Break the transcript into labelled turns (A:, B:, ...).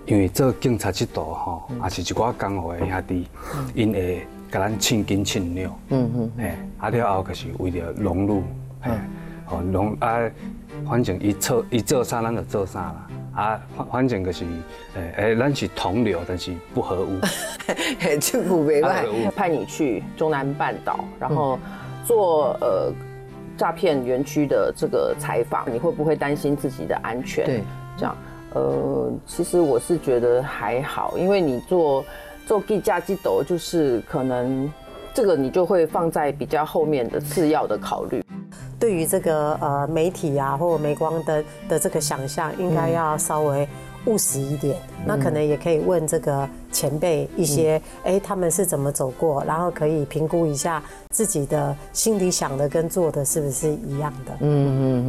A: 因为做警察这道吼，也是一寡江湖的兄弟，因会甲咱称斤称两，了后就是为了融入，反正伊做啥咱就做啥啦，反正就是咱是同流，但是不合污。
B: 这股没办法，派你去中南半岛，然后做诈骗园区的这个采访，你会不会担心自己的安全？
C: 对，
B: 这样。其实我是觉得还好，因为你做计价机斗，就是可能这个你就会放在比较后面的次要的考虑。
D: 对于这个媒体啊或镁光灯的这个想象，应该要稍微务实一点。那可能也可以问这个前辈一些，他们是怎么走过，然后可以评估一下自己的心里想的跟做的是不是一样的。